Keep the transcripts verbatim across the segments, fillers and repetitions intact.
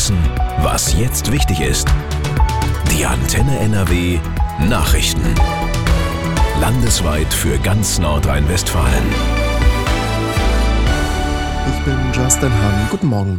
wissen, was jetzt wichtig ist. Die Antenne N R W Nachrichten. Landesweit für ganz Nordrhein-Westfalen. Ich bin Justin Hahn. Guten Morgen.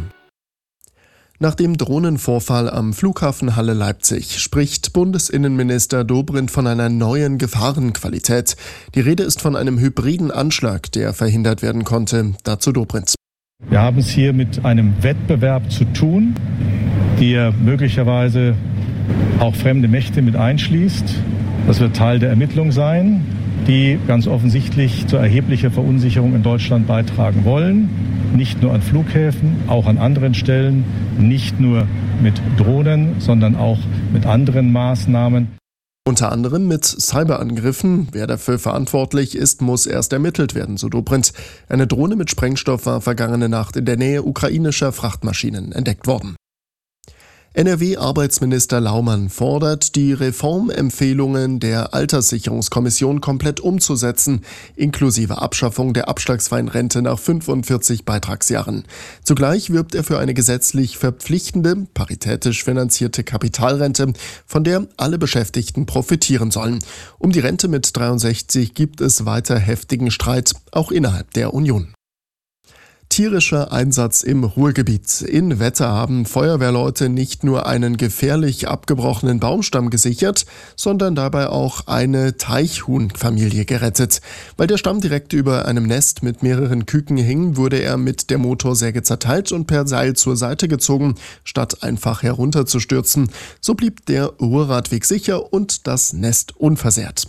Nach dem Drohnenvorfall am Flughafen Halle-Leipzig spricht Bundesinnenminister Dobrindt von einer neuen Gefahrenqualität. Die Rede ist von einem hybriden Anschlag, der verhindert werden konnte. Dazu Dobrindt. Wir haben es hier mit einem Wettbewerb zu tun, der möglicherweise auch fremde Mächte mit einschließt. Das wird Teil der Ermittlung sein, die ganz offensichtlich zu erheblicher Verunsicherung in Deutschland beitragen wollen. Nicht nur an Flughäfen, auch an anderen Stellen, nicht nur mit Drohnen, sondern auch mit anderen Maßnahmen. Unter anderem mit Cyberangriffen. Wer dafür verantwortlich ist, muss erst ermittelt werden, so Dobrindt. Eine Drohne mit Sprengstoff war vergangene Nacht in der Nähe ukrainischer Frachtmaschinen entdeckt worden. N R W-Arbeitsminister Laumann fordert, die Reformempfehlungen der Alterssicherungskommission komplett umzusetzen, inklusive Abschaffung der abschlagsfreien Rente nach fünfundvierzig Beitragsjahren. Zugleich wirbt er für eine gesetzlich verpflichtende, paritätisch finanzierte Kapitalrente, von der alle Beschäftigten profitieren sollen. Um die Rente mit dreiundsechzig gibt es weiter heftigen Streit, auch innerhalb der Union. Tierischer Einsatz im Ruhrgebiet. In Wetter haben Feuerwehrleute nicht nur einen gefährlich abgebrochenen Baumstamm gesichert, sondern dabei auch eine Teichhuhnfamilie gerettet. Weil der Stamm direkt über einem Nest mit mehreren Küken hing, wurde er mit der Motorsäge zerteilt und per Seil zur Seite gezogen, statt einfach herunterzustürzen. So blieb der Ruhrradweg sicher und das Nest unversehrt.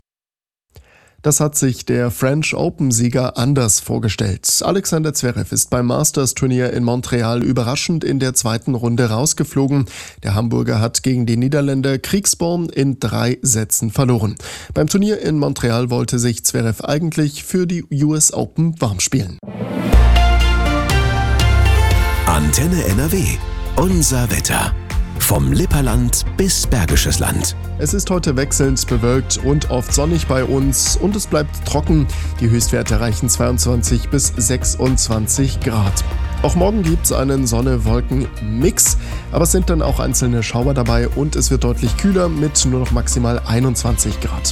Das hat sich der French Open-Sieger anders vorgestellt. Alexander Zverev ist beim Masters-Turnier in Montreal überraschend in der zweiten Runde rausgeflogen. Der Hamburger hat gegen den Niederländer Kriegsborn in drei Sätzen verloren. Beim Turnier in Montreal wollte sich Zverev eigentlich für die U S Open warm spielen. Antenne N R W. Unser Wetter. Vom Lipperland bis Bergisches Land. Es ist heute wechselnd bewölkt und oft sonnig bei uns und es bleibt trocken. Die Höchstwerte erreichen zweiundzwanzig bis sechsundzwanzig Grad. Auch morgen gibt es einen Sonne-Wolken-Mix, aber es sind dann auch einzelne Schauer dabei und es wird deutlich kühler mit nur noch maximal einundzwanzig Grad.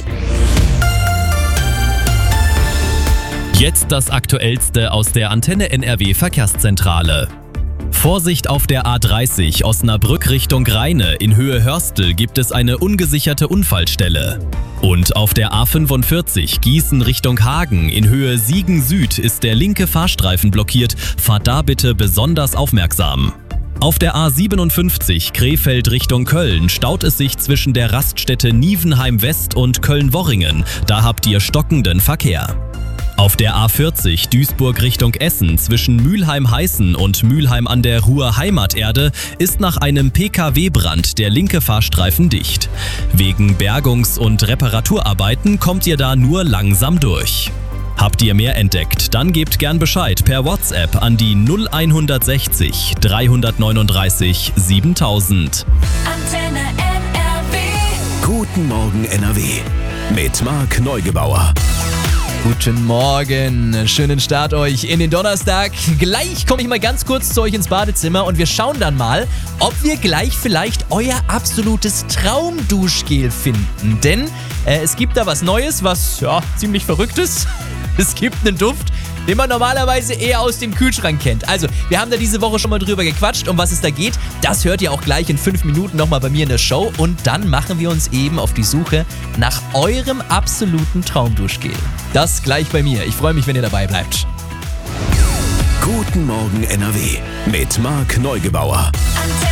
Jetzt das Aktuellste aus der Antenne N R W Verkehrszentrale. Vorsicht auf der A dreißig Osnabrück Richtung Rheine in Höhe Hörstel gibt es eine ungesicherte Unfallstelle. Und auf der A fünfundvierzig Gießen Richtung Hagen in Höhe Siegen Süd ist der linke Fahrstreifen blockiert. Fahrt da bitte besonders aufmerksam. Auf der A siebenundfünfzig Krefeld Richtung Köln staut es sich zwischen der Raststätte Nievenheim West und Köln-Worringen. Da habt ihr stockenden Verkehr. Auf der A vierzig Duisburg Richtung Essen zwischen Mülheim-Heißen und Mülheim an der Ruhr Heimaterde ist nach einem P K W-Brand der linke Fahrstreifen dicht. Wegen Bergungs- und Reparaturarbeiten kommt ihr da nur langsam durch. Habt ihr mehr entdeckt, dann gebt gern Bescheid per WhatsApp an die null hundertsechzig dreihundertneununddreißig siebentausend. Antenne N R W. Guten Morgen N R W. Mit Marc Neugebauer. Guten Morgen, schönen Start euch in den Donnerstag. Gleich komme ich mal ganz kurz zu euch ins Badezimmer und wir schauen dann mal, ob wir gleich vielleicht euer absolutes Traumduschgel finden. Denn äh, es gibt da was Neues, was ja ziemlich verrückt ist. Es gibt einen Duft, den man normalerweise eher aus dem Kühlschrank kennt. Also, wir haben da diese Woche schon mal drüber gequatscht, um was es da geht. Das hört ihr auch gleich in fünf Minuten nochmal bei mir in der Show. Und dann machen wir uns eben auf die Suche nach eurem absoluten Traumduschgel. Das gleich bei mir. Ich freue mich, wenn ihr dabei bleibt. Guten Morgen N R W mit Marc Neugebauer.